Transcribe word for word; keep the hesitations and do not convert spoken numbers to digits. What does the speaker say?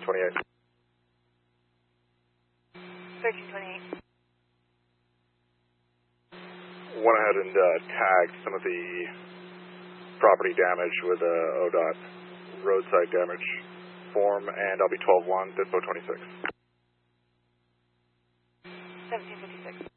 twenty-eight. thirteen twenty-eight. Went ahead and uh, tagged some of the property damage with a O D O T roadside damage form, and I'll be twelve one, Dispo twenty-six. seventeen fifty-six.